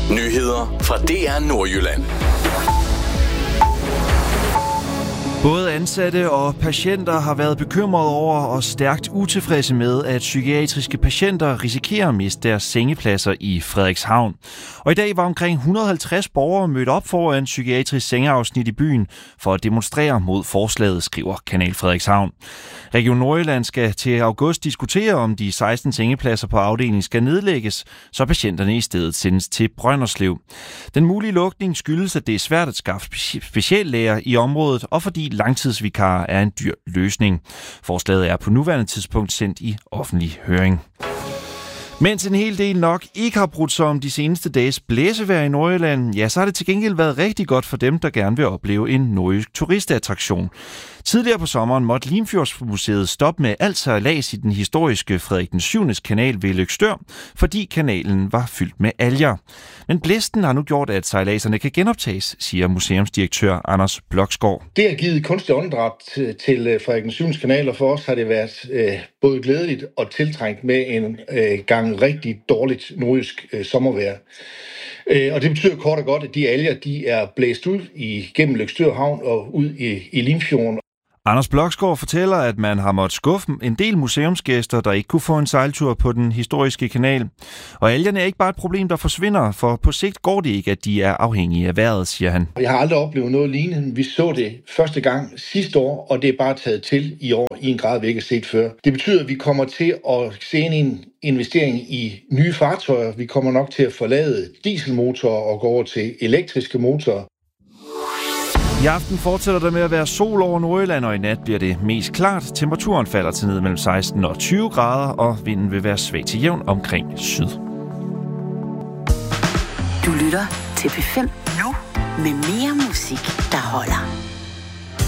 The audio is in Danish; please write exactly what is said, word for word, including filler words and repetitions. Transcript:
Nyheder fra D R Nordjylland. Både ansatte og patienter har været bekymrede over og stærkt utilfredse med, at psykiatriske patienter risikerer at miste deres sengepladser i Frederikshavn. Og i dag var omkring et hundrede og halvtreds borgere mødt op foran psykiatrisk sengeafsnit i byen for at demonstrere mod forslaget, skriver Kanal Frederikshavn. Region Nordjylland skal til august diskutere, om de seksten sengepladser på afdelingen skal nedlægges, så patienterne i stedet sendes til Brønderslev. Den mulige lukning skyldes, at det er svært at skaffe speciallæger i området, og fordi langtidsvikarer er en dyr løsning. Forslaget er på nuværende tidspunkt sendt i offentlig høring. Mens en hel del nok ikke har brudt sig om de seneste dages blæsevejr i Nordjylland, ja, så har det til gengæld været rigtig godt for dem, der gerne vil opleve en nordjysk turistattraktion. Tidligere på sommeren måtte Limfjordsmuseet stoppe med alt sejlads i den historiske Frederik den syvende kanal ved Løgstør, fordi kanalen var fyldt med alger. Men blæsten har nu gjort, at sejladserne kan genoptages, siger museumsdirektør Anders Bloksgaard. Det har givet kunstig åndedræt til Frederik den syvende kanal, og for os har det været øh, både glædeligt og tiltrængt med en øh, gang rigtig dårligt nordjysk øh, sommervejr. Øh, og det betyder kort og godt, at de alger de er blæst ud igennem Løgstør Havn og ud i, i Limfjorden. Anders Bloksgaard fortæller, at man har måttet skuffe en del museumsgæster, der ikke kunne få en sejltur på den historiske kanal. Og algerne er ikke bare et problem, der forsvinder, for på sigt går det ikke, at de er afhængige af vejret, siger han. Jeg har aldrig oplevet noget lignende. Vi så det første gang sidste år, og det er bare taget til i år i en grad, vi ikke har set før. Det betyder, at vi kommer til at se en investering i nye fartøjer. Vi kommer nok til at forlade dieselmotorer og gå over til elektriske motorer. I aften fortsætter der med at være sol over Nordjylland, og i nat bliver det mest klart. Temperaturen falder til ned mellem seksten og tyve grader, og vinden vil være svag til jævn omkring syd. Du lytter til P fem nu med mere musik, der holder.